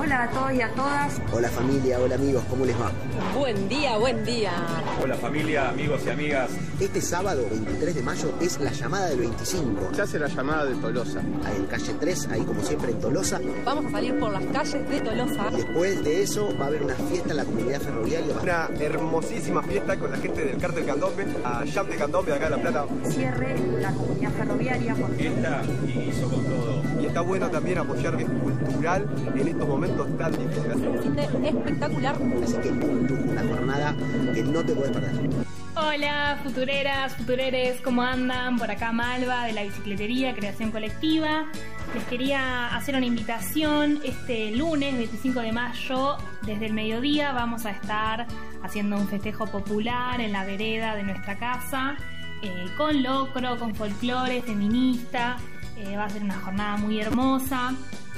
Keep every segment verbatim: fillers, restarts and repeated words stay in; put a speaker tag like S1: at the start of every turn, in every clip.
S1: Hola a todos y a todas.
S2: Hola familia, hola amigos, ¿cómo les va?
S3: Buen día, buen día.
S4: Hola familia, amigos y amigas.
S2: Este sábado veintitrés de mayo es la llamada del veinticinco.
S5: Se hace la llamada de Tolosa.
S2: Ahí en calle tres, ahí como siempre en Tolosa.
S3: Vamos a salir por las calles de Tolosa.
S2: Y después de eso va a haber una fiesta en la comunidad ferroviaria.
S5: Una hermosísima fiesta con la gente del Cártel Candombe, a Jam de Candombe de acá de La Plata.
S1: Cierre en la comunidad ferroviaria. Por
S4: Fiesta y hizo con todo.
S5: Y está bueno también apoyar que es cultural en estos momentos tan difíciles.
S3: Un fin de espectacular.
S2: Así que un lujo, una jornada que no te puedes perder.
S6: Hola, futureras, futureres, ¿cómo andan? Por acá Malva de la Bicicletería Creación Colectiva. Les quería hacer una invitación. Este lunes veinticinco de mayo, desde el mediodía, vamos a estar haciendo un festejo popular en la vereda de nuestra casa, eh, con locro, con folclore feminista. Eh, va a ser una jornada muy hermosa,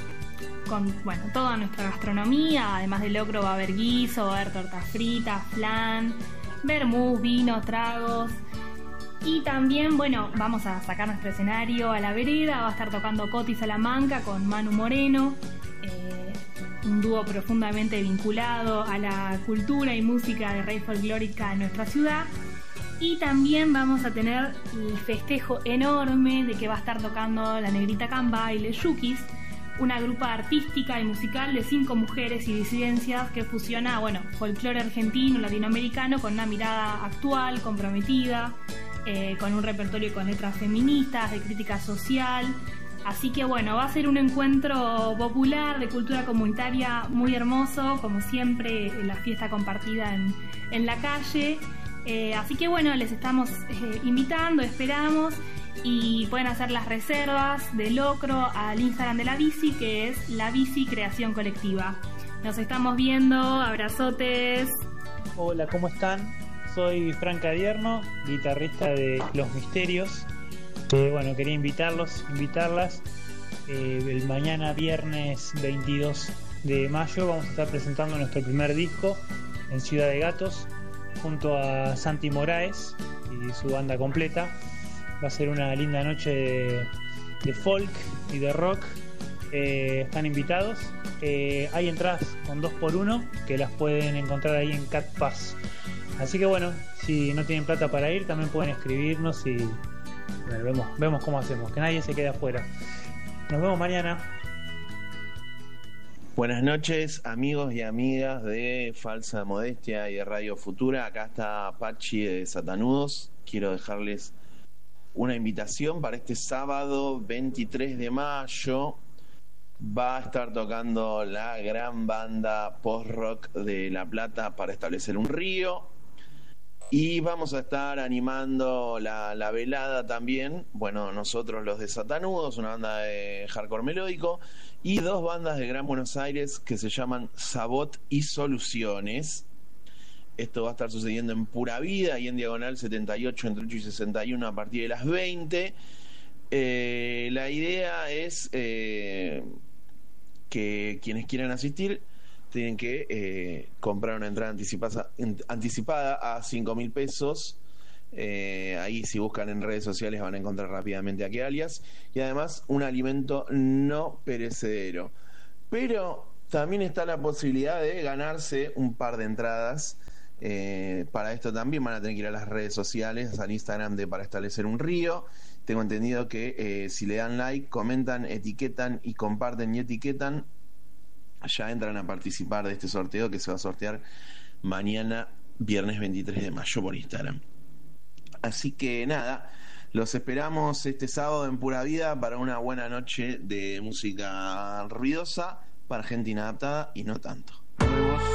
S6: con bueno, toda nuestra gastronomía. Además del locro va a haber guiso, va a haber tortas fritas, flan, vermús, vino, tragos. Y también, bueno, vamos a sacar nuestro escenario a la vereda. Va a estar tocando Coti Salamanca con Manu Moreno, eh, un dúo profundamente vinculado a la cultura y música de raíz folclórica en nuestra ciudad. Y también vamos a tener el festejo enorme de que va a estar tocando la Negrita Camba y Les Yukis, una grupa artística y musical de cinco mujeres y disidencias que fusiona, bueno, folclore argentino, latinoamericano, con una mirada actual, comprometida, eh, con un repertorio con letras feministas, de crítica social. Así que bueno, va a ser un encuentro popular de cultura comunitaria muy hermoso, como siempre, la fiesta compartida en, en la calle. Eh, así que bueno, les estamos eh, invitando, esperamos, y pueden hacer las reservas de locro al Instagram de la bici, que es la bici Creación Colectiva. Nos estamos viendo, abrazotes.
S7: Hola, ¿cómo están? Soy Frank Adierno, guitarrista de Los Misterios. Eh, bueno, quería invitarlos, invitarlas. Eh, el mañana viernes veintidós de mayo vamos a estar presentando nuestro primer disco en Ciudad de Gatos, junto a Santi Moraes y su banda completa. Va a ser una linda noche de, de folk y de rock. Eh, están invitados. Eh, hay entradas con dos por uno que las pueden encontrar ahí en Cat Pass. Así que bueno, si no tienen plata para ir, también pueden escribirnos y bueno, vemos, vemos cómo hacemos, que nadie se quede afuera. Nos vemos mañana.
S8: Buenas noches, amigos y amigas de Falsa Modestia y de Radio Futura. Acá está Pachi de Satanudos. Quiero dejarles una invitación para este sábado veintitrés de mayo. Va a estar tocando la gran banda post-rock de La Plata para establecer un río. Y vamos a estar animando la, la velada también. Bueno, nosotros los de Satanudos, una banda de hardcore melódico, y dos bandas de Gran Buenos Aires que se llaman Sabot y Soluciones. Esto va a estar sucediendo en Pura Vida y en Diagonal setenta y ocho entre ocho y sesenta y uno a partir de las veinte. Eh, la idea es eh, que quienes quieran asistir tienen que eh, comprar una entrada anticipada, anticipada a cinco mil pesos. Eh, ahí si buscan en redes sociales van a encontrar rápidamente a qué alias. Y además un alimento no perecedero. Pero también está la posibilidad de ganarse un par de entradas. Eh, para esto también van a tener que ir a las redes sociales, al Instagram de Para Establecer un Río. Tengo entendido que eh, si le dan like, comentan, etiquetan y comparten y etiquetan, ya entran a participar de este sorteo que se va a sortear mañana viernes veintitrés de mayo por Instagram. Así que nada, los esperamos este sábado en Pura Vida para una buena noche de música ruidosa para gente inadaptada y no tanto.